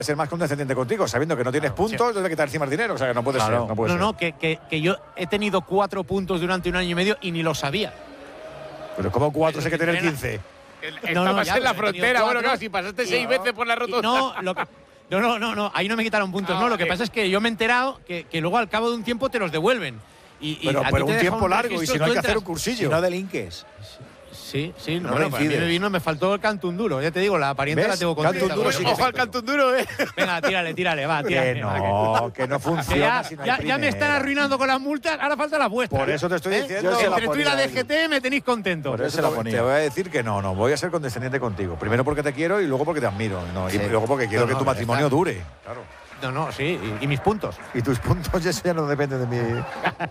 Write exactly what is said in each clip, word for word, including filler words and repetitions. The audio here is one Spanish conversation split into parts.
ser más condescendiente contigo, sabiendo que no tienes claro, puntos, sí. te quitar encima el dinero. O sea, que no puede claro. ser. No, puede no, ser. no, que, que, que yo he tenido cuatro puntos durante un año y medio y ni lo sabía. Pero como cuatro sé que tener quince. Estamos no, no, ya, en la pero he tenido frontera. cuatro, Bueno, claro, si pasaste y, seis veces por la rotonda. No, lo que, no, no, no, no, ahí no me quitaron puntos. Ah, no, lo que vale. pasa es que yo me he enterado que, que luego al cabo de un tiempo te los devuelven. Y, y Pero, a ti pero te un deja tiempo largo, y registro, si no hay tú que hacer entras- un cursillo. Si no delinques. Sí, sí, No no, le bueno, para mí me incides. vino, me faltó el cantún duro. Ya te digo, la parienta ¿Ves? la tengo Cantun contenta. duro con sí eso. que Ojo al cantón duro, ¿eh? Venga, tírale, tírale, va, tírale. Que va, no, que no que funciona. ya, si no hay ya, ya me están primera. arruinando con las multas, ahora falta la vuestra. Por eso te estoy ¿Eh? diciendo. Yo se la Entre tú y la ponía D G T me tenéis contentos. Por Yo eso se la te- ponía. te voy a decir que no, no, voy a ser condescendiente contigo. Primero porque te quiero y luego porque te admiro. No, y Sí. luego porque quiero No, que no, tu ya matrimonio está. dure. Claro. No, no, sí, y, y mis puntos. Y tus puntos, eso ya no depende de mí.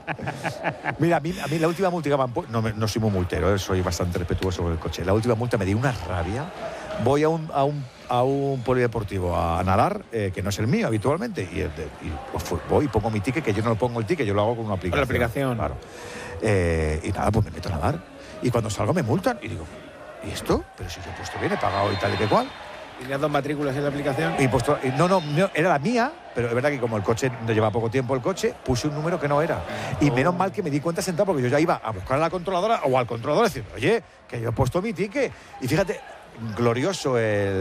Mira, a mí, a mí la última multa que me han pu- no, me- no soy muy multero, eh, soy bastante respetuoso con el coche. La última multa me dio una rabia. Voy a un, a un, a un polideportivo a nadar, eh, que no es el mío habitualmente, y, el de- y, pues, fui- voy y pongo mi ticket, que yo no lo pongo el ticket, yo lo hago con una aplicación. la aplicación. Claro. Eh, y nada, pues me meto a nadar. Y cuando salgo me multan y digo, ¿y esto? Pero si yo he puesto bien, he pagado y tal y que cual. ¿Tenías dos matrículas en la aplicación? Y puesto, y no, no, no, era la mía, pero es verdad que como el coche no lleva poco tiempo el coche, puse un número que no era. Y menos mal que me di cuenta sentado, porque yo ya iba a buscar a la controladora o al controlador y decir, oye, que yo he puesto mi ticket. Y fíjate, glorioso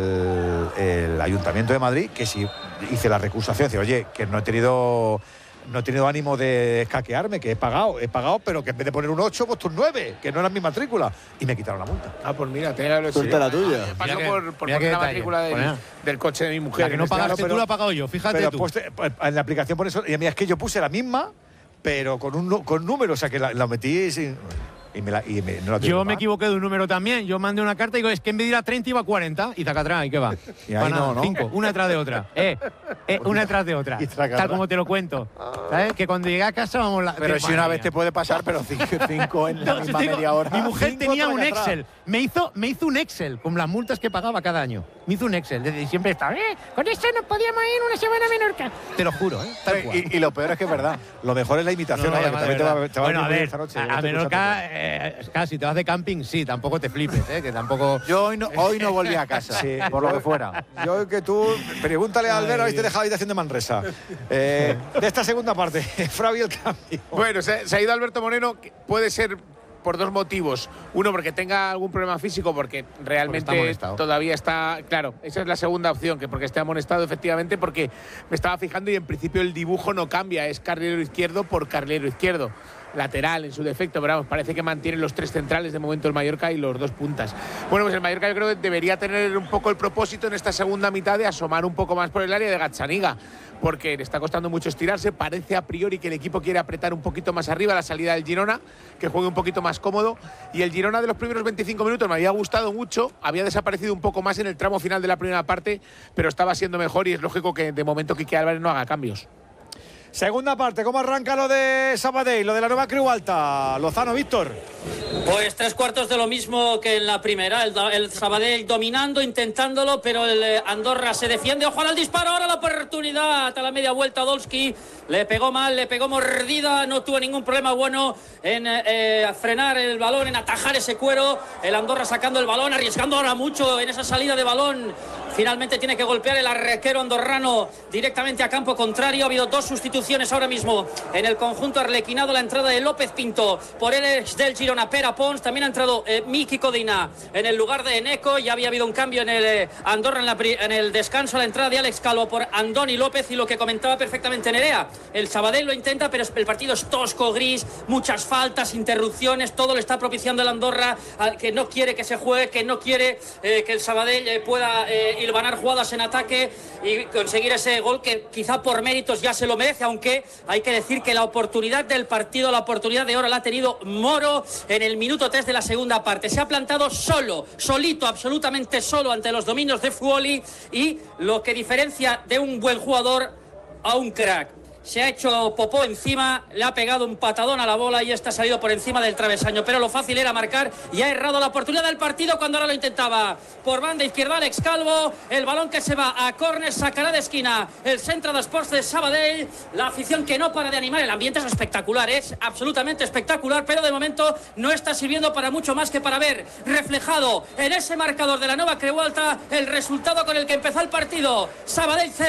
el, el Ayuntamiento de Madrid, que si hice la recusación, decir, oye, que no he tenido... No he tenido ánimo de escaquearme, que he pagado, he pagado, pero que en vez de poner un ocho, he puesto un nueve, que no era mi matrícula. Y me quitaron la multa. Ah, pues mira, tenía la Suelta la tuya. Pasó Mira que- por, por mira poner qué la detalle. matrícula del, Bueno. del coche de mi mujer. La que no En este pagaste caso, tú la he pagado yo, fíjate Pero tú. pueste- en la aplicación por eso, y a mí es que yo puse la misma, pero con un nu- con número, o sea que la, la metí sin, y me la y me, no la tuve Yo que me pagar. equivoqué de un número también. Yo mandé una carta y digo, es que en vez de ir a treinta iba a cuarenta y tacatrá, ¿y qué va? Y ahí Va nada, no, ¿no? Cinco, una tras de otra. Eh, eh, una tras de otra. Y tracatrá. Tal como te lo cuento. ¿Sabes? Que cuando llegué a casa vamos la. Pero de- si una madre vez mía. te puede pasar, pero cinco, cinco en la No, misma te digo, media hora. mi mujer Cinco tenía un tracatrá. Excel. Me hizo, me hizo un Excel con las multas que pagaba cada año. Me hizo un Excel. Y siempre estaba, eh, con esto nos podíamos ir una semana a Menorca. Te lo juro, ¿eh? Tal cual. Y, y lo peor es que es verdad. Lo mejor es la imitación, No, no, ahora, ya que va, de también te va, verdad. te va Bueno, a a venir ver, esta noche. a, ya a te escucho Menorca, eh, casi te vas de camping, sí, tampoco te flipes, ¿eh? Que tampoco. Yo hoy no, hoy no volví a casa, Sí. por lo que fuera. Yo que tú, pregúntale a Albert, habéis dejado la habitación de Manresa. Eh, de esta segunda parte, Fravi el cambio. Bueno, se, se ha ido Alberto Moreno, que puede ser por dos motivos. Uno, porque tenga algún problema físico, porque realmente Porque está amonestado. todavía está... Claro, esa es la segunda opción, que porque esté amonestado, efectivamente, porque me estaba fijando y en principio el dibujo no cambia, es carrilero izquierdo por carrilero izquierdo. Lateral en su defecto, pero vamos, parece que mantiene los tres centrales de momento el Mallorca y los dos puntas. Bueno, pues el Mallorca yo creo que debería tener un poco el propósito en esta segunda mitad de asomar un poco más por el área de Gazzaniga, porque le está costando mucho estirarse. Parece a priori que el equipo quiere apretar un poquito más arriba la salida del Girona, que juegue un poquito más cómodo. Y el Girona de los primeros veinticinco minutos me había gustado mucho, había desaparecido un poco más en el tramo final de la primera parte, pero estaba siendo mejor y es lógico que de momento Quique Álvarez no haga cambios. Segunda parte, ¿cómo arranca lo de Sabadell, lo de la nueva Creu Alta? Lozano, Víctor. Pues tres cuartos de lo mismo que en la primera. El, el Sabadell dominando, intentándolo, pero el eh, Andorra se defiende. Ojo al disparo, ahora la oportunidad a la media vuelta. Dolski le pegó mal, le pegó mordida, no tuvo ningún problema bueno en eh, frenar el balón, en atajar ese cuero. El Andorra sacando el balón, arriesgando ahora mucho en esa salida de balón. Finalmente tiene que golpear el arquero andorrano directamente a campo contrario. Ha habido dos sustituciones ahora mismo en el conjunto arlequinado. La entrada de López Pinto por el ex del Girona, Pere Pons. También ha entrado eh, Miki Codina en el lugar de Eneco. Ya había habido un cambio en el eh, Andorra en, la, en el descanso. La entrada de Alex Calvo por Andoni López. Y lo que comentaba perfectamente Nerea, el Sabadell lo intenta, pero el partido es tosco, gris, muchas faltas, interrupciones. Todo lo está propiciando el Andorra, que no quiere que se juegue, que no quiere eh, que el Sabadell eh, pueda eh, hilvanar jugadas en ataque y conseguir ese gol que quizá por méritos ya se lo merece, aunque hay que decir que la oportunidad del partido, la oportunidad de oro la ha tenido Moro en el minuto tres de la segunda parte. Se ha plantado solo, solito, absolutamente solo ante los dominios de Fuoli, y lo que diferencia de un buen jugador a un crack. se ha hecho popó encima, le ha pegado un patadón a la bola y esta ha salido por encima del travesaño, pero lo fácil era marcar y ha errado la oportunidad del partido cuando ahora lo intentaba. Por banda izquierda Alex Calvo, el balón que se va a córner, sacará de esquina el Centre d'Esports de Sabadell, la afición que no para de animar, el ambiente es espectacular, es absolutamente espectacular, pero de momento no está sirviendo para mucho más que para ver reflejado en ese marcador de la Nova Creu Alta el resultado con el que empezó el partido. Sabadell